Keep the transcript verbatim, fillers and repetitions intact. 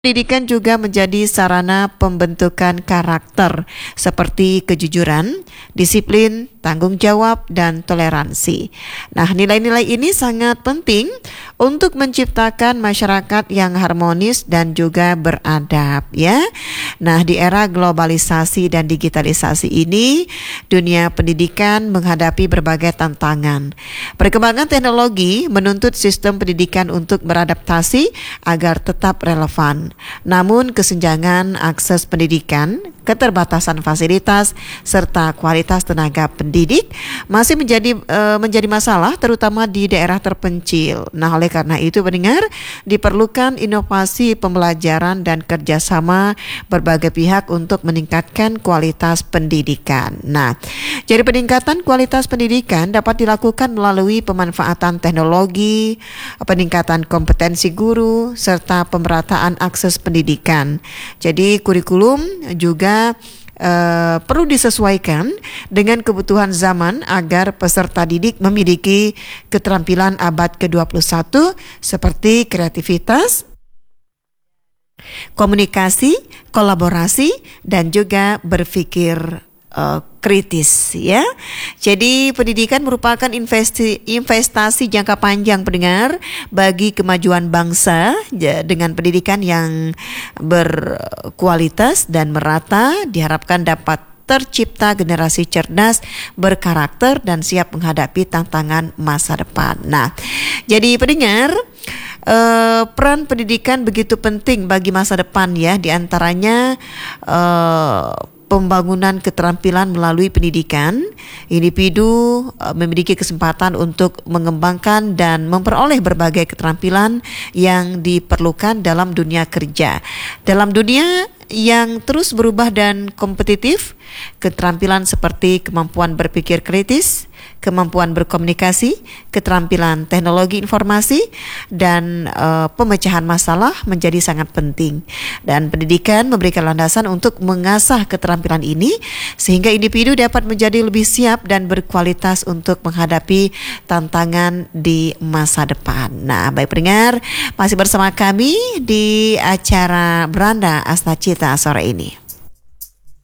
Pendidikan juga menjadi sarana pembentukan karakter seperti kejujuran, disiplin, tanggung jawab, dan toleransi. Nah, nilai-nilai ini sangat penting untuk menciptakan masyarakat yang harmonis dan juga beradab, ya. Nah, di era globalisasi dan digitalisasi ini, dunia pendidikan menghadapi berbagai tantangan. Perkembangan teknologi menuntut sistem pendidikan untuk beradaptasi agar tetap relevan. Namun kesenjangan akses pendidikan, keterbatasan fasilitas, serta kualitas tenaga pendidik masih menjadi e, menjadi masalah terutama di daerah terpencil. Nah, oleh karena itu pendengar, diperlukan inovasi pembelajaran dan kerjasama berbagai pihak untuk meningkatkan kualitas pendidikan. Nah, jadi peningkatan kualitas pendidikan dapat dilakukan melalui pemanfaatan teknologi, peningkatan kompetensi guru, serta pemerataan akses pendidikan. Jadi kurikulum juga Uh, perlu disesuaikan dengan kebutuhan zaman agar peserta didik memiliki keterampilan abad ke dua puluh satu seperti kreativitas, komunikasi, kolaborasi, dan juga berpikir Uh, kritis, ya. Jadi pendidikan merupakan investi, investasi jangka panjang pendengar bagi kemajuan bangsa. Ya, dengan pendidikan yang berkualitas dan merata diharapkan dapat tercipta generasi cerdas, berkarakter, dan siap menghadapi tantangan masa depan. Nah, jadi pendengar, Uh, peran pendidikan begitu penting bagi masa depan, ya. Di antaranya uh, pembangunan keterampilan melalui pendidikan. Individu uh, memiliki kesempatan untuk mengembangkan dan memperoleh berbagai keterampilan yang diperlukan dalam dunia kerja. Dalam dunia yang terus berubah dan kompetitif, keterampilan seperti kemampuan berpikir kritis, kemampuan berkomunikasi, keterampilan teknologi informasi, dan uh, pemecahan masalah menjadi sangat penting. Dan pendidikan memberikan landasan untuk mengasah keterampilan ini sehingga individu dapat menjadi lebih siap dan berkualitas untuk menghadapi tantangan di masa depan. Nah, baik pendengar, masih bersama kami di acara Beranda Astacita sore ini.